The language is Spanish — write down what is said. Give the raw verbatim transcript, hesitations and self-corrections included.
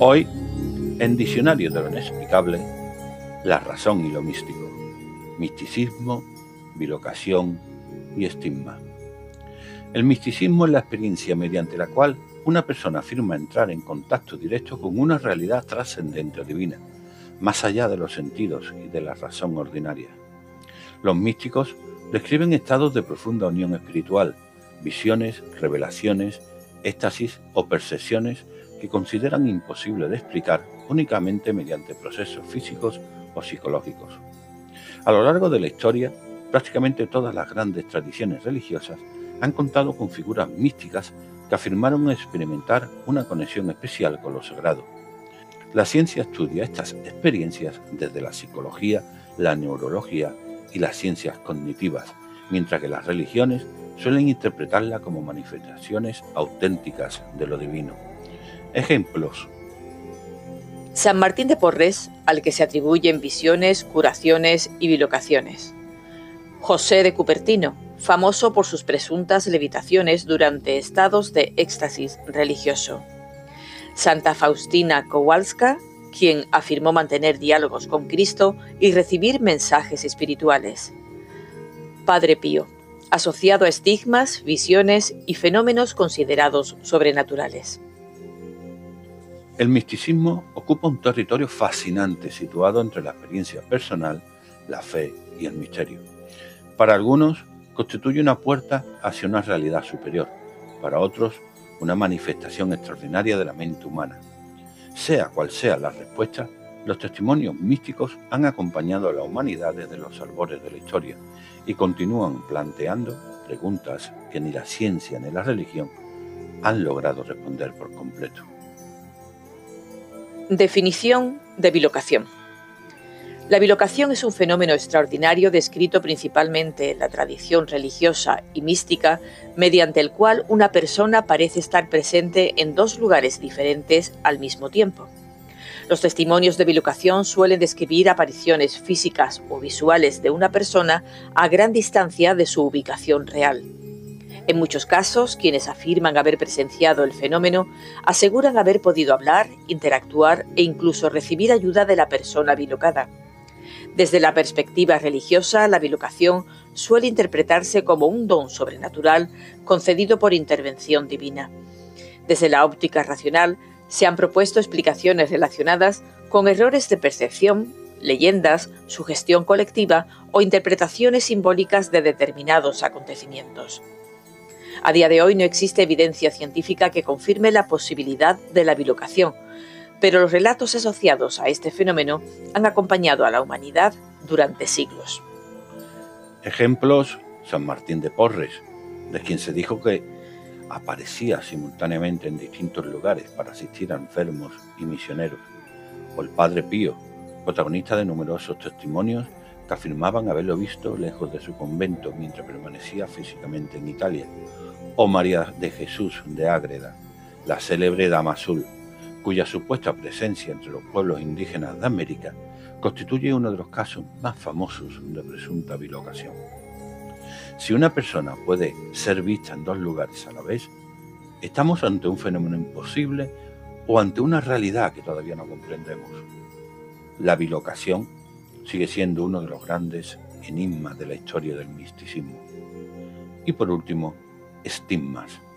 Hoy, en Diccionario de lo Inexplicable, la razón y lo místico, misticismo, bilocación y estigma. El misticismo es la experiencia mediante la cual una persona afirma entrar en contacto directo con una realidad trascendente o divina, más allá de los sentidos y de la razón ordinaria. Los místicos describen estados de profunda unión espiritual, visiones, revelaciones, éxtasis o percepciones que consideran imposible de explicar únicamente mediante procesos físicos o psicológicos. A lo largo de la historia, prácticamente todas las grandes tradiciones religiosas han contado con figuras místicas que afirmaron experimentar una conexión especial con lo sagrado. La ciencia estudia estas experiencias desde la psicología, la neurología y las ciencias cognitivas, mientras que las religiones suelen interpretarla como manifestaciones auténticas de lo divino. Ejemplos. San Martín de Porres, al que se atribuyen visiones, curaciones y bilocaciones. José de Cupertino, famoso por sus presuntas levitaciones durante estados de éxtasis religioso. Santa Faustina Kowalska, quien afirmó mantener diálogos con Cristo y recibir mensajes espirituales. Padre Pío, asociado a estigmas, visiones y fenómenos considerados sobrenaturales. El misticismo ocupa un territorio fascinante situado entre la experiencia personal, la fe y el misterio. Para algunos, constituye una puerta hacia una realidad superior, para otros, una manifestación extraordinaria de la mente humana. Sea cual sea la respuesta, los testimonios místicos han acompañado a la humanidad desde los albores de la historia y continúan planteando preguntas que ni la ciencia ni la religión han logrado responder por completo. Definición de bilocación. La bilocación es un fenómeno extraordinario descrito principalmente en la tradición religiosa y mística, mediante el cual una persona parece estar presente en dos lugares diferentes al mismo tiempo. Los testimonios de bilocación suelen describir apariciones físicas o visuales de una persona a gran distancia de su ubicación real. En muchos casos, quienes afirman haber presenciado el fenómeno aseguran haber podido hablar, interactuar e incluso recibir ayuda de la persona bilocada. Desde la perspectiva religiosa, la bilocación suele interpretarse como un don sobrenatural concedido por intervención divina. Desde la óptica racional, se han propuesto explicaciones relacionadas con errores de percepción, leyendas, sugestión colectiva o interpretaciones simbólicas de determinados acontecimientos. A día de hoy no existe evidencia científica que confirme la posibilidad de la bilocación, pero los relatos asociados a este fenómeno han acompañado a la humanidad durante siglos. Ejemplos: San Martín de Porres, de quien se dijo que aparecía simultáneamente en distintos lugares para asistir a enfermos y misioneros, o el Padre Pío, protagonista de numerosos testimonios que afirmaban haberlo visto lejos de su convento mientras permanecía físicamente en Italia, o María de Jesús de Ágreda, la célebre Dama Azul, cuya supuesta presencia entre los pueblos indígenas de América constituye uno de los casos más famosos de presunta bilocación. Si una persona puede ser vista en dos lugares a la vez, ¿estamos ante un fenómeno imposible o ante una realidad que todavía no comprendemos? La bilocación sigue siendo uno de los grandes enigmas de la historia del misticismo. Y por último, estigmas.